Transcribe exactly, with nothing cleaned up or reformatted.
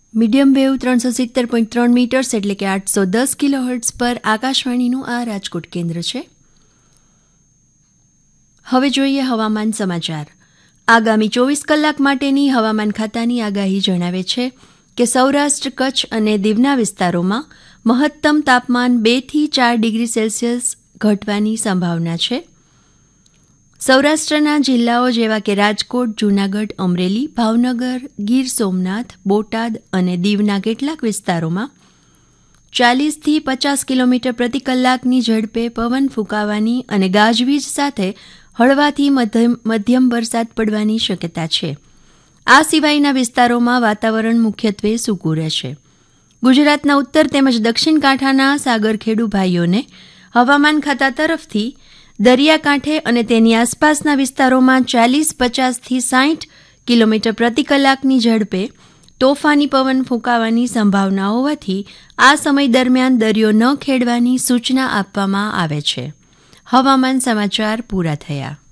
Medium wave ત્રણસો સિત્તેર point ત્રણ મીટર્સ એટલે કે આઠસો દસ કિલો હર્ટ્ઝ પર આકાશવાણીનું આ રાજકોટ કેન્દ્ર છે. હવે જોઈએ હવામાન સમાચાર. આગામી ચોવીસ કલાક માટેની હવામાન ખાતાની આગાહી જણાવે છે કે સૌરાષ્ટ્ર, કચ્છ અને દીવના વિસ્તારોમાં મહત્તમ તાપમાન બે થી ચાર ડિગ્રી સેલ્સિયસ ઘટવાની સંભાવના છે. સૌરાષ્ટ્રના જિલ્લાઓ જેવા કે રાજકોટ, જૂનાગઢ, અમરેલી, ભાવનગર, ગીર સોમનાથ, બોટાદ અને દીવના કેટલાક વિસ્તારોમાં ચાલીસથી પચાસ કિલોમીટર પ્રતિ કલાકની ઝડપે પવન ફૂંકાવાની અને ગાજવીજ સાથે હળવાથી મધ્યમ મધ્યમ વરસાદ પડવાની શક્યતા છે. આ સિવાયના વિસ્તારોમાં વાતાવરણ મુખ્યત્વે સૂકું રહેશે. ગુજરાતના ઉત્તર તેમજ દક્ષિણ કાંઠાના સાગરખેડુ ભાઈઓને હવામાન ખાતા તરફથી દરિયાકાંઠે અને તેની આસપાસના વિસ્તારોમાં ચાલીસ પચાસથી સાઠ કિલોમીટર પ્રતિ કલાકની ઝડપે તોફાની પવન ફૂંકાવાની સંભાવના હોવાથી આ સમય દરમિયાન દરિયો ન ખેડવાની સૂચના આપવામાં આવે છે. હવામાન સમાચાર પૂરા થયા.